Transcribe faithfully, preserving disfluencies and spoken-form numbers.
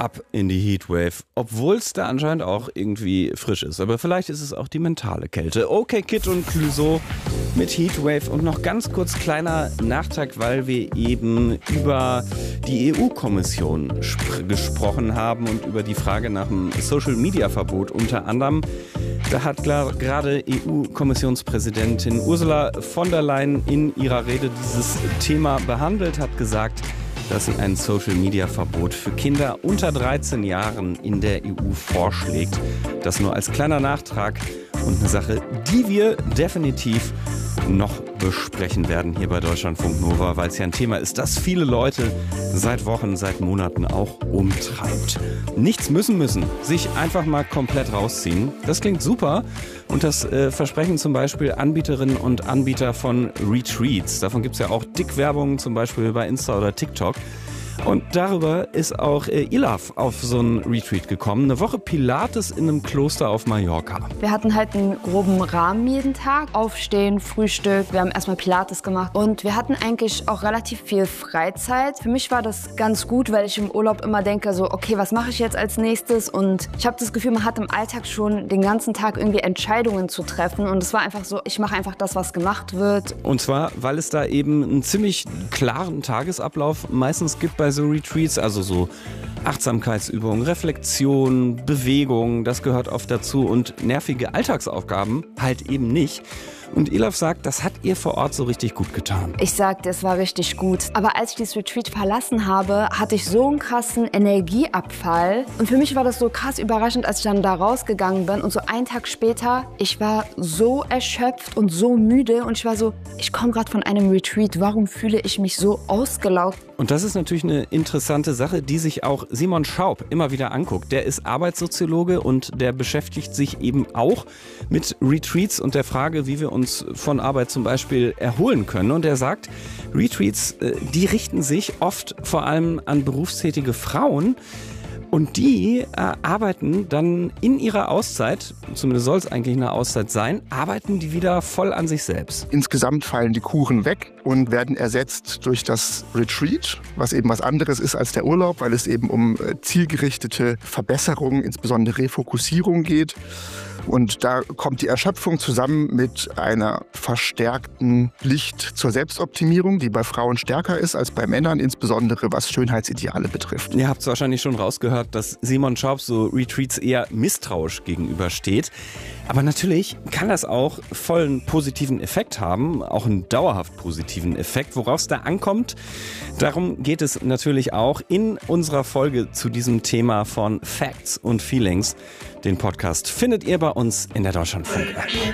Ab in die Heatwave, obwohl es da anscheinend auch irgendwie frisch ist. Aber vielleicht ist es auch die mentale Kälte. Okay, Kid und Clouseau mit Heatwave und noch ganz kurz kleiner Nachtrag, weil wir eben über die E U-Kommission sp- gesprochen haben und über die Frage nach dem Social-Media-Verbot unter anderem. Da hat gerade E U-Kommissionspräsidentin Ursula von der Leyen in ihrer Rede dieses Thema behandelt, hat gesagt, dass sie ein Social-Media-Verbot für Kinder unter dreizehn Jahren in der E U vorschlägt. Das nur als kleiner Nachtrag und eine Sache, die wir definitiv noch besprechen werden hier bei Deutschlandfunk Nova, weil es ja ein Thema ist, das viele Leute seit Wochen, seit Monaten auch umtreibt. Nichts müssen müssen, sich einfach mal komplett rausziehen. Das klingt super und das äh, versprechen zum Beispiel Anbieterinnen und Anbieter von Retreats. Davon gibt es ja auch Dickwerbung, zum Beispiel bei Insta oder TikTok. Und darüber ist auch äh, Ilaf auf so einen Retreat gekommen. Eine Woche Pilates in einem Kloster auf Mallorca. Wir hatten halt einen groben Rahmen jeden Tag. Aufstehen, Frühstück, wir haben erstmal Pilates gemacht. Und wir hatten eigentlich auch relativ viel Freizeit. Für mich war das ganz gut, weil ich im Urlaub immer denke, so, okay, was mache ich jetzt als nächstes? Und ich habe das Gefühl, man hat im Alltag schon den ganzen Tag irgendwie Entscheidungen zu treffen. Und es war einfach so, ich mache einfach das, was gemacht wird. Und zwar, weil es da eben einen ziemlich klaren Tagesablauf meistens gibt bei so Retreats, also so Achtsamkeitsübungen, Reflexion, Bewegung, das gehört oft dazu und nervige Alltagsaufgaben halt eben nicht. Und Ilaf sagt, das hat ihr vor Ort so richtig gut getan. Ich sagte, es war richtig gut. Aber als ich dieses Retreat verlassen habe, hatte ich so einen krassen Energieabfall. Und für mich war das so krass überraschend, als ich dann da rausgegangen bin. Und so einen Tag später, ich war so erschöpft und so müde. Und ich war so, ich komme gerade von einem Retreat. Warum fühle ich mich so ausgelaugt? Und das ist natürlich eine interessante Sache, die sich auch Simon Schaub immer wieder anguckt. Der ist Arbeitssoziologe und der beschäftigt sich eben auch mit Retreats und der Frage, wie wir uns von Arbeit zum Beispiel erholen können. Und er sagt, Retreats, die richten sich oft vor allem an berufstätige Frauen. Und die äh, arbeiten dann in ihrer Auszeit, zumindest soll es eigentlich eine Auszeit sein, arbeiten die wieder voll an sich selbst. Insgesamt fallen die Kuchen weg und werden ersetzt durch das Retreat, was eben was anderes ist als der Urlaub, weil es eben um äh, zielgerichtete Verbesserungen, insbesondere Refokussierung geht. Und da kommt die Erschöpfung zusammen mit einer verstärkten Pflicht zur Selbstoptimierung, die bei Frauen stärker ist als bei Männern, insbesondere was Schönheitsideale betrifft. Ihr habt es wahrscheinlich schon rausgehört, dass Simon Schaub so Retreats eher misstrauisch gegenübersteht. Aber natürlich kann das auch voll einen positiven Effekt haben, auch einen dauerhaft positiven Effekt. Worauf es da ankommt, darum geht es natürlich auch in unserer Folge zu diesem Thema von Facts und Feelings. Den Podcast findet ihr bei uns in der Deutschlandfunk-App.